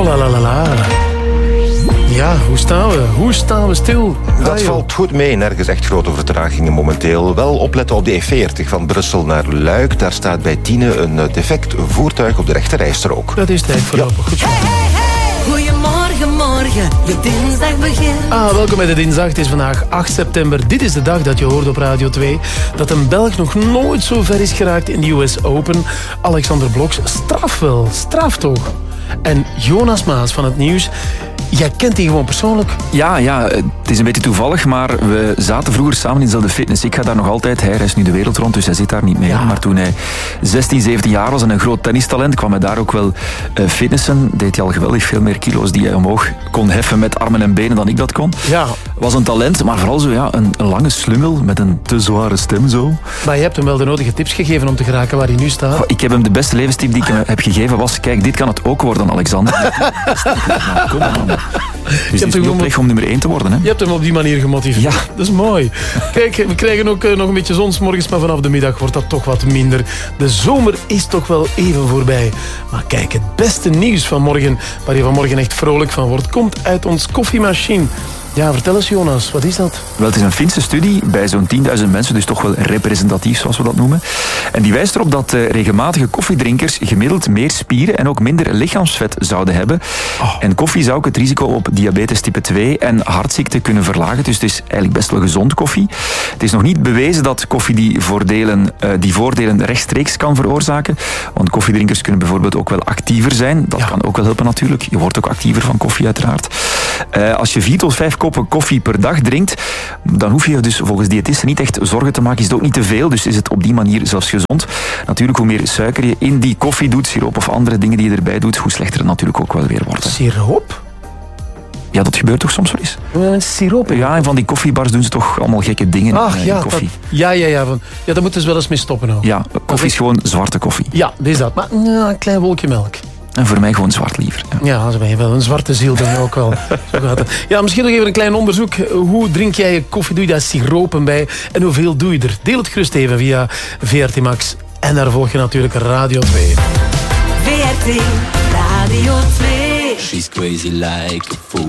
la la la la. Ja, hoe staan we stil? Dat valt goed mee, nergens echt grote vertragingen momenteel. Wel opletten op de E40 van Brussel naar Luik. Daar staat bij Tiene een defect voertuig op de rechterrijstrook. Dat is tijd voorlopig. Goed zo. Goedemorgen, morgen, je dinsdag begint. Welkom bij de dinsdag. Het is vandaag 8 september. Dit is de dag dat je hoort op Radio 2 dat een Belg nog nooit zo ver is geraakt in de US Open. Alexander Blok's straf toch? En Jonas Maas van het Nieuws. Jij kent die gewoon persoonlijk? Ja, het is een beetje toevallig, maar we zaten vroeger samen in dezelfde fitness. Ik ga daar nog altijd, hij reist nu de wereld rond, dus hij zit daar niet meer. Ja. Maar toen hij 16, 17 jaar was en een groot tennistalent, kwam hij daar ook wel fitnessen. Deed hij al geweldig veel meer kilo's die hij omhoog kon heffen met armen en benen dan ik dat kon. Ja. Was een talent, maar vooral zo een lange slungel met een te zware stem zo. Maar je hebt hem wel de nodige tips gegeven om te geraken waar hij nu staat? Ik heb hem de beste levenstip die ik hem heb gegeven was, kijk, dit kan het ook worden, Alexander. Kom aan. Dus het is niet op weg om nummer 1 te worden. Hè? Je hebt hem op die manier gemotiveerd. Ja. Dat is mooi. Kijk, we krijgen ook nog een beetje zon 's morgens, maar vanaf de middag wordt dat toch wat minder. De zomer is toch wel even voorbij. Maar kijk, het beste nieuws van morgen, waar je vanmorgen echt vrolijk van wordt, komt uit ons koffiemachine. Ja, vertel eens Jonas, wat is dat? Wel, het is een Finse studie bij zo'n 10.000 mensen, dus toch wel representatief zoals we dat noemen. En die wijst erop dat regelmatige koffiedrinkers gemiddeld meer spieren en ook minder lichaamsvet zouden hebben. Oh. En koffie zou ook het risico op diabetes type 2 en hartziekte kunnen verlagen. Dus het is eigenlijk best wel gezond koffie. Het is nog niet bewezen dat koffie die voordelen rechtstreeks kan veroorzaken. Want koffiedrinkers kunnen bijvoorbeeld ook wel actiever zijn. Dat kan ook wel helpen natuurlijk. Je wordt ook actiever van koffie uiteraard. Als je 4 tot 5 koppen koffie per dag drinkt, dan hoef je dus volgens diëtisten niet echt zorgen te maken. Is het ook niet te veel, dus is het op die manier zelfs gezond. Natuurlijk, hoe meer suiker je in die koffie doet, siroop of andere dingen die je erbij doet, hoe slechter het natuurlijk ook wel weer wordt. Siroop? Ja, dat gebeurt toch soms wel eens? Siroop? Ja, en van die koffiebars doen ze toch allemaal gekke dingen in koffie. Ja, daar moeten ze wel eens mee stoppen ook. Ja, koffie is gewoon zwarte koffie. Ja, dat is dat. Maar een klein wolkje melk. En voor mij gewoon zwart liever. Ja, als ben je wel een zwarte ziel, ben je ook wel. Zo gaat het. Ja, misschien nog even een klein onderzoek. Hoe drink jij je koffie? Doe je daar siropen bij? En hoeveel doe je er? Deel het gerust even via VRT Max. En daar volg je natuurlijk Radio 2. VRT Radio 2. She's crazy like a fool.